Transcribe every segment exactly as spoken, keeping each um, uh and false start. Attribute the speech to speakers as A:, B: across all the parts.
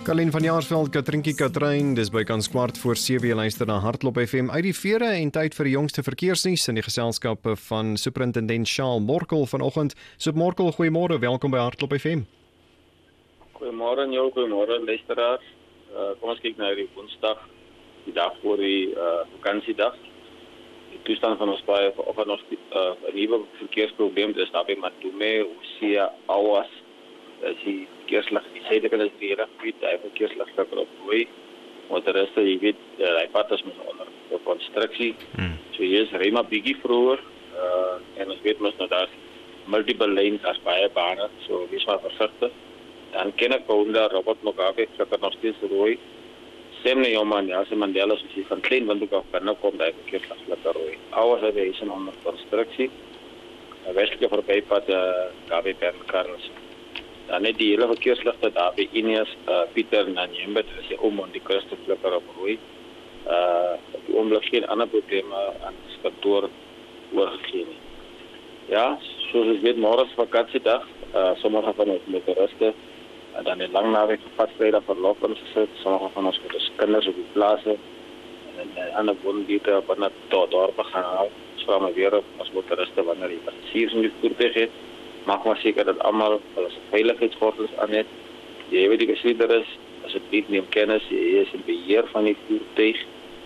A: Colleen van Jaarsveld, Katrinkie Katrein, dis bykans kwart voor sewe, luister na Hartklop F M uit die vere en tyd vir die jongste verkeersnuus in die geselskap van Superintendent Charles Morkel vanoggend. Sup Morkel, goeiemôre, welkom by Hartklop F M.
B: Goeiemôre Joel, goeiemôre luisteraars. Uh, kom ons kyk na die Woensdag, die dag voor die uh, vakansiedag. Die toestand van ons baie vanoggend nog 'n uh, nuwe verkeersprobleem, dis daar by Matume, Osia, Awas. As die verkeerslig die suidelike is die reggebied, hy verkeerslig lekker op gooi. Want de rest, jy weet, die pad is mens onder op constructie. Hmm. So hier is ruim 'n bietjie vroeër, uh, en ons weet mens nou daar's multiple lanes, daar's baie bane, so wees maar versigtig. Dan ken ek Honda, Robert Mugabe, lekker nog steeds rooi. Semne Joman, ja, se Mandela, soos jy van klein Windhoek af kan nou kom, die verkeerslig lekker rooi. Ouers het hy is onder constructie. Die westelike verbypad, uh, Gabe Bernkarnes. Dan net die hele verkeersligte daar by Ineas, uh, Pieter en Nyembe, dit is die om en die kuste flikker op rooi. Uh, op die oomblik geen ander probleme aan die kantoor oorgegeen nie. Ja, soos ons weet, môre is vakansiedag, uh, sommige van ons motoriste, uh, dan die lang naweek gevatsryder verlof ons gesit, sommige van ons met ons kinders op die plase, en die ander woondierte op ander dorpe gaan haal, so maar weer op ons motoriste wanneer die passasiers in die voertuig het, maak maar seker dat almal hulle veiligheidsgordels aan het. Jy weet die bestuurder is, asseblief neem kennis, jy is in beheer van die voertuig.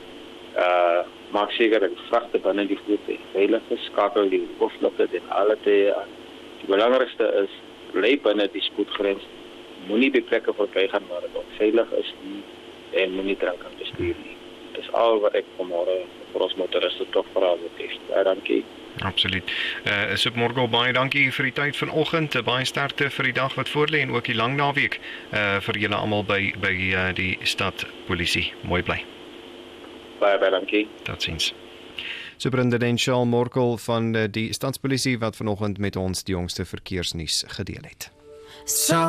B: Uh, maak seker dat die vragte binne die voertuig veilig is, skakel die hoofligte en alle tye aan. Die belangrikste is, bly binne die spoedgrens, moenie by plekke verby gaan waar dit veilig is nie, en moenie drank aan bestuur nie. Dit is al wat ek vanmôre vir ons motoriste toch vooral betref. Ja, dankie.
A: Absoluut. Uh, Sup Morkel, baie dankie vir die tyd vanoggend, baie sterkte vir die dag wat voorlê en ook die lang naweek uh, vir julle almal by by uh, die stad polisie. Mooi bly.
B: Baie baie dankie.
A: Totsiens. Superintendent Charles Morkel van uh, die stadspolisie wat vanoggend met ons die jongste verkeersnuus gedeel het. So